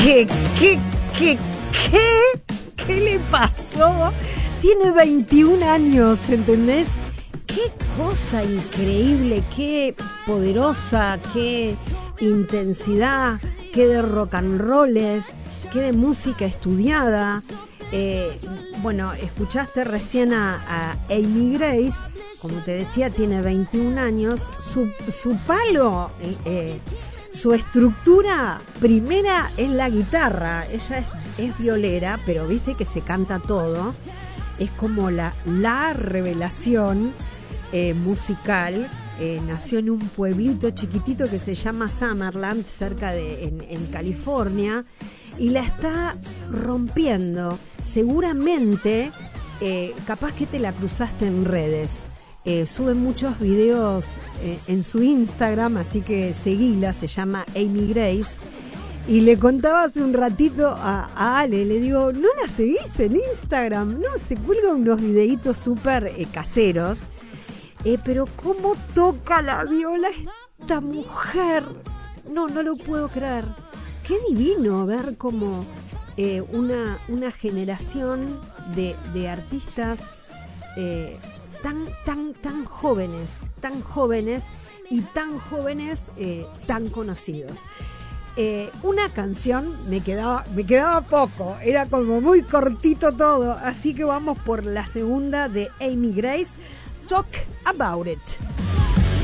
¿Qué? ¿Qué le pasó? Tiene 21 años, ¿entendés? Qué cosa increíble, qué poderosa, qué intensidad, qué de rock and rolls, qué de música estudiada. Bueno, escuchaste recién a Amy Grace, como te decía, tiene 21 años. Su palo, su estructura primera es la guitarra. Ella es violera, pero viste que se canta todo. Es como la revelación musical. Nació en un pueblito chiquitito que se llama Summerland, cerca en California, y la está rompiendo. Seguramente, capaz que te la cruzaste en redes. Sube muchos videos en su Instagram, así que seguila, se llama Amy Grace. Y le contaba hace un ratito a Ale, le digo, ¿no la seguís en Instagram? No, se cuelgan unos videitos súper caseros. Pero cómo toca la viola esta mujer. No lo puedo creer. Qué divino ver como una generación de artistas tan jóvenes y tan jóvenes tan conocidos. Una canción me quedaba poco, era como muy cortito todo, así que vamos por la segunda de Amy Grace, Talk About It.